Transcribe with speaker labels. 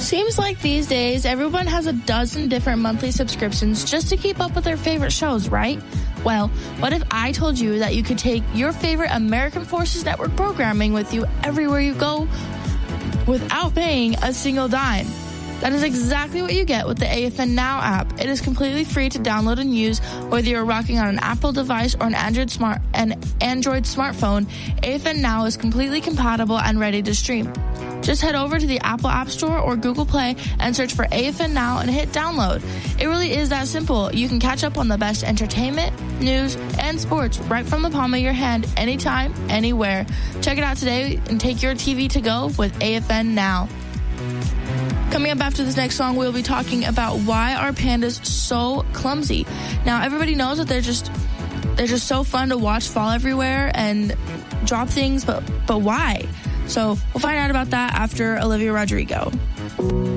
Speaker 1: Seems like these days everyone has a dozen different monthly subscriptions just to keep up with their favorite shows, right? Well, what if I told you that you could take your favorite American Forces Network programming with you everywhere you go without paying a single dime? That is exactly what you get with the AFN Now app. It is completely free to download and use, whether you're rocking on an Apple device or an Android smartphone. AFN Now is completely compatible and ready to stream. Just head over to the Apple App Store or Google Play and search for AFN Now and hit download. It really is that simple. You can catch up on the best entertainment, news, and sports right from the palm of your hand, anytime, anywhere. Check it out today and take your TV to go with AFN Now. Coming up after this next song, we'll be talking about why are pandas so clumsy. Now, everybody knows that they're just so fun to watch fall everywhere and drop things, but why? So we'll find out about that after Olivia Rodrigo.